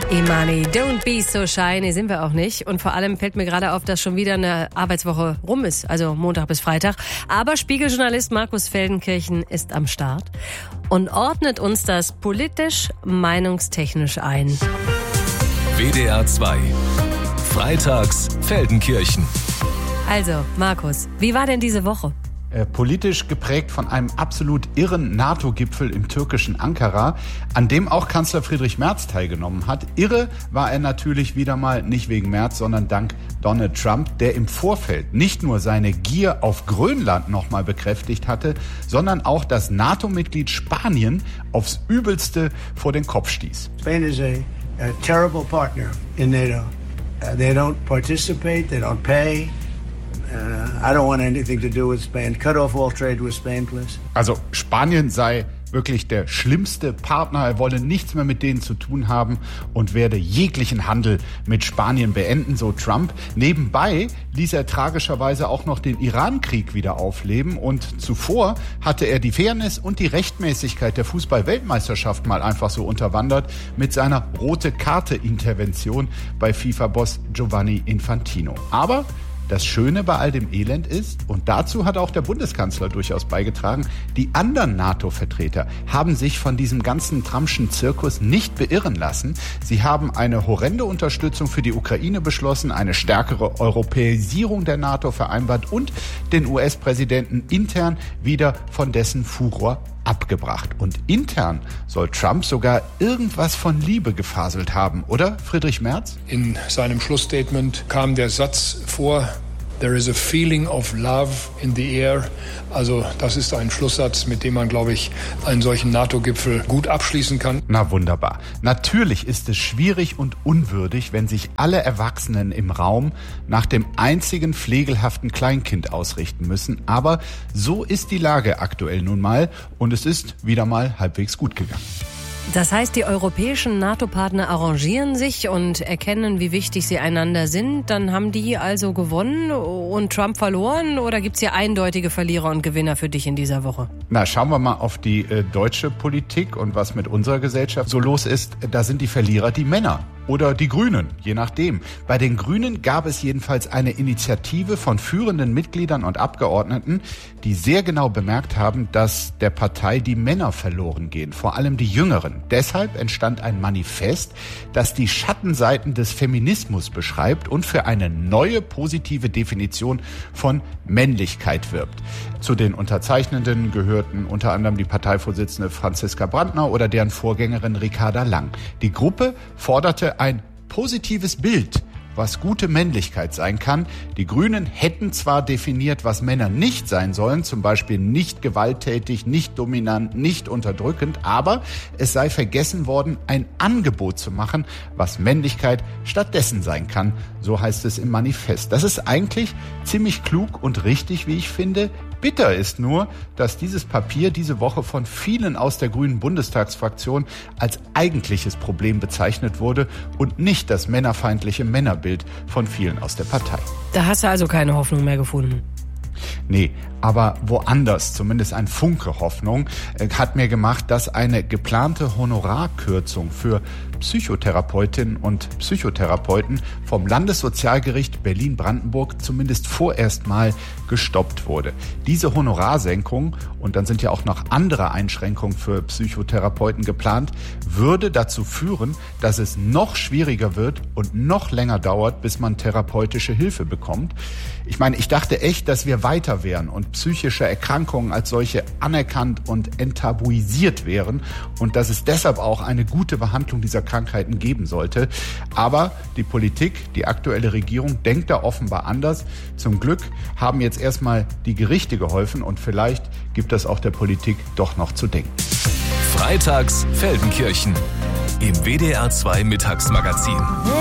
Imani, don't be so shy. Nee, sind wir auch nicht. Und vor allem fällt mir gerade auf, dass schon wieder eine Arbeitswoche rum ist. Also Montag bis Freitag. Aber Spiegeljournalist Markus Feldenkirchen ist am Start und ordnet uns das politisch, meinungstechnisch ein. WDR 2. Freitags Feldenkirchen. Also, Markus, wie war denn diese Woche? Politisch geprägt von einem absolut irren NATO-Gipfel im türkischen Ankara, an dem auch Kanzler Friedrich Merz teilgenommen hat. Irre war er natürlich wieder mal nicht wegen Merz, sondern dank Donald Trump, der im Vorfeld nicht nur seine Gier auf Grönland nochmal bekräftigt hatte, sondern auch das NATO-Mitglied Spanien aufs Übelste vor den Kopf stieß. Spain is a terrible partner in NATO. They don't participate, they don't pay. I don't want anything to do with Spain. Cut off all trade with Spain, please. Also Spanien sei wirklich der schlimmste Partner. Er wolle nichts mehr mit denen zu tun haben und werde jeglichen Handel mit Spanien beenden, so Trump. Nebenbei ließ er tragischerweise auch noch den Iran-Krieg wieder aufleben und zuvor hatte er die Fairness und die Rechtmäßigkeit der Fußball-Weltmeisterschaft mal einfach so unterwandert mit seiner Rote-Karte-Intervention bei FIFA-Boss Gianni Infantino. Aber das Schöne bei all dem Elend ist, und dazu hat auch der Bundeskanzler durchaus beigetragen, die anderen NATO-Vertreter haben sich von diesem ganzen Trumpschen Zirkus nicht beirren lassen. Sie haben eine horrende Unterstützung für die Ukraine beschlossen, eine stärkere Europäisierung der NATO vereinbart und den US-Präsidenten intern wieder von dessen Furor abgebracht. Und intern soll Trump sogar irgendwas von Liebe gefaselt haben, oder, Friedrich Merz? In seinem Schlussstatement kam der Satz vor: There is a feeling of love in the air. Also das ist ein Schlusssatz, mit dem man, glaube ich, einen solchen NATO-Gipfel gut abschließen kann. Na wunderbar. Natürlich ist es schwierig und unwürdig, wenn sich alle Erwachsenen im Raum nach dem einzigen pflegelhaften Kleinkind ausrichten müssen. Aber so ist die Lage aktuell nun mal und es ist wieder mal halbwegs gut gegangen. Das heißt, die europäischen NATO-Partner arrangieren sich und erkennen, wie wichtig sie einander sind. Dann haben die also gewonnen und Trump verloren? Oder gibt es hier eindeutige Verlierer und Gewinner für dich in dieser Woche? Na, schauen wir mal auf die deutsche Politik und was mit unserer Gesellschaft so los ist. Da sind die Verlierer die Männer. Oder die Grünen, je nachdem. Bei den Grünen gab es jedenfalls eine Initiative von führenden Mitgliedern und Abgeordneten, die sehr genau bemerkt haben, dass der Partei die Männer verloren gehen, vor allem die Jüngeren. Deshalb entstand ein Manifest, das die Schattenseiten des Feminismus beschreibt und für eine neue positive Definition von Männlichkeit wirbt. Zu den Unterzeichnenden gehörten unter anderem die Parteivorsitzende Franziska Brandner oder deren Vorgängerin Ricarda Lang. Die Gruppe forderte ein positives Bild, was gute Männlichkeit sein kann. Die Grünen hätten zwar definiert, was Männer nicht sein sollen, zum Beispiel nicht gewalttätig, nicht dominant, nicht unterdrückend, aber es sei vergessen worden, ein Angebot zu machen, was Männlichkeit stattdessen sein kann. So heißt es im Manifest. Das ist eigentlich ziemlich klug und richtig, wie ich finde. Bitter ist nur, dass dieses Papier diese Woche von vielen aus der grünen Bundestagsfraktion als eigentliches Problem bezeichnet wurde und nicht das männerfeindliche Männerbild von vielen aus der Partei. Da hast du also keine Hoffnung mehr gefunden? Nee, aber woanders, zumindest ein Funke Hoffnung, hat mir gemacht, dass eine geplante Honorarkürzung für Psychotherapeutinnen und Psychotherapeuten vom Landessozialgericht Berlin-Brandenburg zumindest vorerst mal gestoppt wurde. Diese Honorarsenkung, und dann sind ja auch noch andere Einschränkungen für Psychotherapeuten geplant, würde dazu führen, dass es noch schwieriger wird und noch länger dauert, bis man therapeutische Hilfe bekommt. Ich meine, ich dachte echt, dass wir weiter wären und psychische Erkrankungen als solche anerkannt und enttabuisiert wären und dass es deshalb auch eine gute Behandlung dieser Krankheiten geben sollte. Aber die Politik, die aktuelle Regierung denkt da offenbar anders. Zum Glück haben jetzt erstmal die Gerichte geholfen und vielleicht gibt es auch der Politik doch noch zu denken. Freitags Feldenkirchen im WDR 2 Mittagsmagazin.